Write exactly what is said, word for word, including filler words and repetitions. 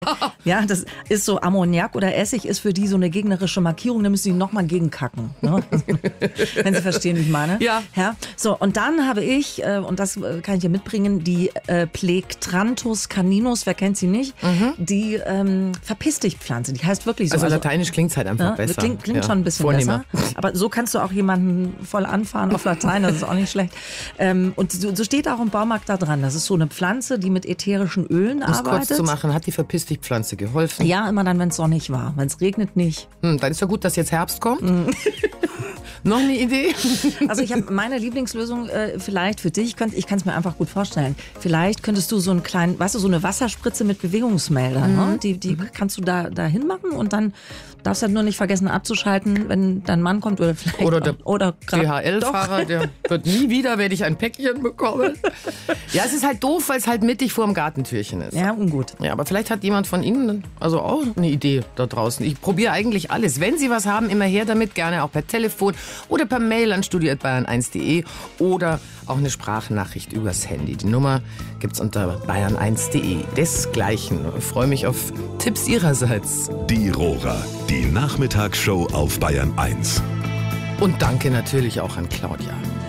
Ja, das ist so Ammoniak oder Essig ist für die so eine gegnerische Markierung, da müssen sie nochmal gegenkacken. Ne? Wenn Sie verstehen, wie ich meine. Ja. ja. So, und dann habe ich, äh, und das kann ich hier mitbringen, die äh, Plectranthus caninus, wer kennt sie nicht, mhm. die ähm, Verpiss dich Pflanze, die heißt wirklich so. Also, also lateinisch klingt es halt einfach ja, besser. Klingt, klingt ja. schon ein bisschen Vornehmer. besser. Aber so kannst du auch jemanden voll anfahren auf Latein, das ist auch nicht schlecht. Ähm, und so, so steht auch im Baumarkt da dran, das ist so eine Pflanze, die mit ätherischen Ölen um es arbeitet. kurz zu machen, hat die Verpiss dich Pflanze geholfen? Ja, immer dann, wenn es sonnig war. Wenn es regnet, nicht. Hm, dann ist ja gut, dass jetzt Herbst kommt. Mhm. Noch eine Idee? Also ich habe meine Lieblingslösung äh, vielleicht für dich, könnt, ich kann es mir einfach gut vorstellen. Vielleicht könntest du so einen kleinen, weißt du, so eine Wasserspritze mit Bewegungsmelder, mhm. ne? die, die mhm. kannst du da, da hinmachen und dann darfst du halt nur nicht vergessen abzuschalten, wenn dein Mann kommt oder vielleicht oder der oder D H L-Fahrer, der wird nie wieder, werde ich ein Päckchen bekommen. Ja, es ist halt doof, weil es halt mittig vor dem Gartentürchen ist. Ja, ungut. Ja, aber vielleicht hat jemand von Ihnen also auch eine Idee da draußen. Ich probiere eigentlich alles. Wenn Sie was haben, immer her damit, gerne auch per Telefon oder per Mail an studio at bayern eins punkt de oder auch eine Sprachnachricht übers Handy. Die Nummer gibt's unter bayern eins punkt de. Desgleichen. Ich freue mich auf Tipps Ihrerseits. Die Rohrer, die Nachmittagsshow auf Bayern eins. Und danke natürlich auch an Claudia.